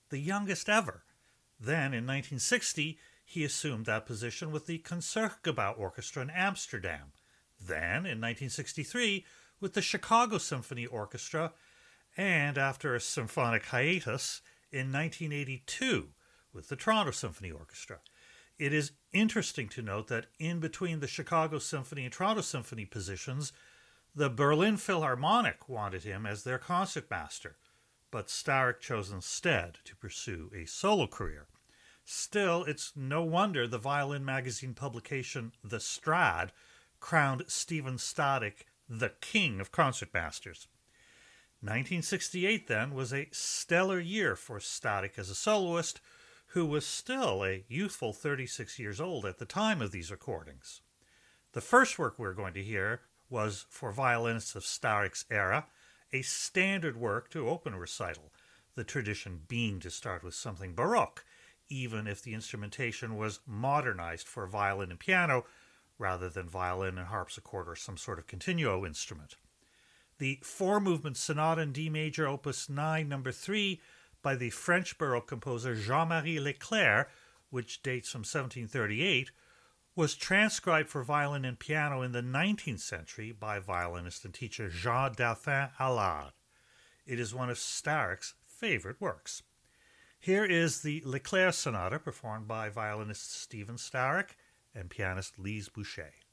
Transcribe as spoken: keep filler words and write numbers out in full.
the youngest ever. Then, in nineteen sixty, he assumed that position with the Concertgebouw Orchestra in Amsterdam. Then, in nineteen sixty-three, with the Chicago Symphony Orchestra, and after a symphonic hiatus, in nineteen eighty-two, with the Toronto Symphony Orchestra. It is interesting to note that in between the Chicago Symphony and Toronto Symphony positions, the Berlin Philharmonic wanted him as their concertmaster, but Starek chose instead to pursue a solo career. Still, it's no wonder the violin magazine publication The Strad crowned Stephen Static the king of concertmasters. nineteen sixty-eight, then, was a stellar year for Static as a soloist, who was still a youthful thirty-six years old at the time of these recordings. The first work we're going to hear was for violinists of Starik's era, a standard work to open a recital, the tradition being to start with something Baroque, even if the instrumentation was modernized for violin and piano rather than violin and harpsichord or some sort of continuo instrument. The four-movement Sonata in D major, opus nine, number three, by the French Baroque composer Jean-Marie Leclerc, which dates from seventeen thirty-eight, was transcribed for violin and piano in the nineteenth century by violinist and teacher Jean-Dauphin Allard. It is one of Starek's favorite works. Here is the Leclerc Sonata performed by violinist Stephen Starek and pianist Lise Boucher.